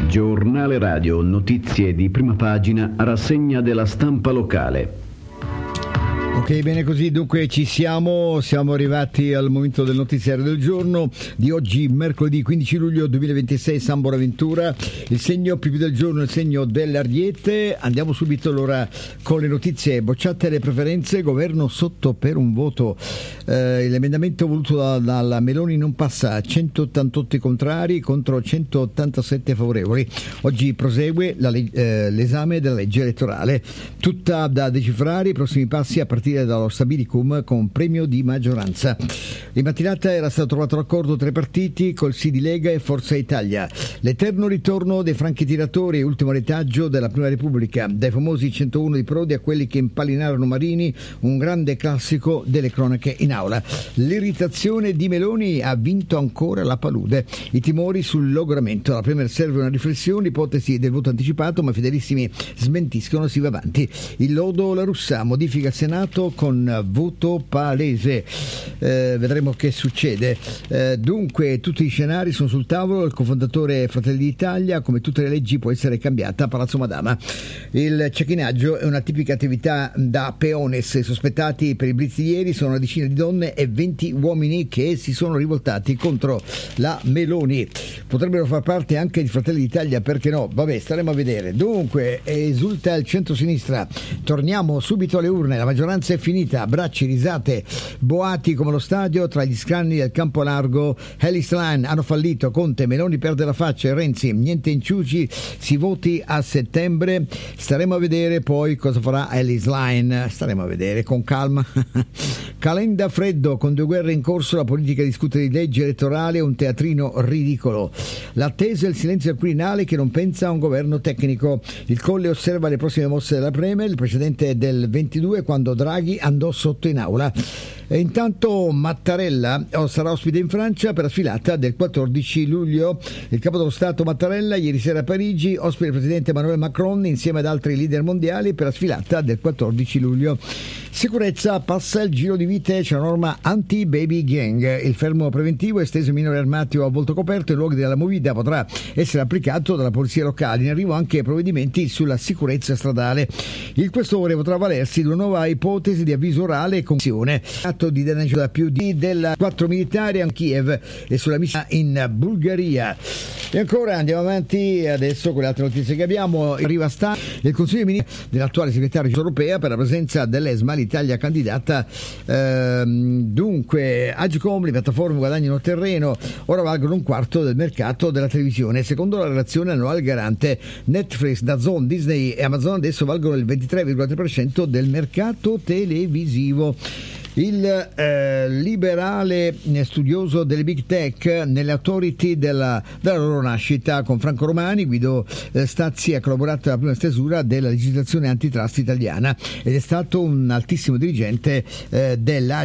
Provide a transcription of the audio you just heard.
Giornale radio, notizie di prima pagina, rassegna della stampa locale. Ok, bene così, dunque siamo arrivati al momento del notiziario del giorno di oggi, mercoledì 15 luglio 2026, San Bonaventura, il segno più del giorno, il segno dell'Ariete. Andiamo subito allora con le notizie. Bocciate le preferenze, governo sotto per un voto. L'emendamento voluto dalla Meloni non passa, 188 contrari contro 187 favorevoli. Oggi prosegue l'esame della legge elettorale, tutta da decifrare, i prossimi passi a partire dallo stabilicum con premio di maggioranza. In mattinata era stato trovato l'accordo tra i partiti col sì di Lega e Forza Italia. L'eterno ritorno dei franchi tiratori, ultimo retaggio della Prima Repubblica, dai famosi 101 di Prodi a quelli che impallinarono Marini, un grande classico delle cronache in aula. L'irritazione di Meloni ha vinto ancora la palude, i timori sul logoramento. La Premier serve una riflessione, ipotesi del voto anticipato, ma fedelissimi smentiscono, si va avanti. Il lodo La Russa, modifica il Senato con voto palese. Vedremo che succede. Dunque tutti gli scenari sono sul tavolo. Il cofondatore Fratelli d'Italia, come tutte le leggi, può essere cambiata a Palazzo Madama. Il cecchinaggio è una tipica attività da peones. I sospettati per i blitz di ieri sono una decina di donne e 20 uomini che si sono rivoltati contro la Meloni. Potrebbero far parte anche di Fratelli d'Italia, perché no? Vabbè, staremo a vedere. Dunque esulta il centro-sinistra. Torniamo subito alle urne. La maggioranza è finita, abbracci, risate, boati come lo stadio tra gli scranni del campo largo. Ellis Line hanno fallito, Conte, Meloni perde la faccia e Renzi, niente inciuci, si voti a settembre. Staremo a vedere poi cosa farà Ellis Line, staremo a vedere con calma. Calenda freddo, con 2 guerre in corso, la politica discute di legge elettorale, un teatrino ridicolo. L'attesa e il silenzio al Quirinale che non pensa a un governo tecnico. Il Colle osserva le prossime mosse della Premier, il precedente è del 22 quando Draghi andò sotto in aula. E intanto Mattarella sarà ospite in Francia per la sfilata del 14 luglio. Il capo dello Stato Mattarella ieri sera a Parigi, ospite il presidente Emmanuel Macron insieme ad altri leader mondiali per la sfilata del 14 luglio. Sicurezza, passa il giro di vite, c'è una norma anti-baby gang. Il fermo preventivo esteso ai minori armati o a volto coperto in luoghi della movida potrà essere applicato dalla polizia locale. In arrivo anche provvedimenti sulla sicurezza stradale. Il questore potrà avvalersi di una nuova ipotesi di avviso orale e consione. Atto di danno da più di 4 militari a Kiev e sulla missione in Bulgaria. E ancora andiamo avanti adesso con le altre notizie che abbiamo. Arriva il Consiglio dei Ministri dell'attuale segretario europea per la presenza dell'ESMA, l'Italia candidata. Dunque Agcom, le piattaforme guadagnano terreno, ora valgono un quarto del mercato della televisione. Secondo la relazione annuale garante, Netflix, DAZN, Disney e Amazon adesso valgono il 23,3% del mercato televisivo. Il liberale studioso delle big tech nelle authority della loro nascita. Con Franco Romani, Guido Stazzi ha collaborato alla prima stesura della legislazione antitrust italiana ed è stato un altissimo dirigente della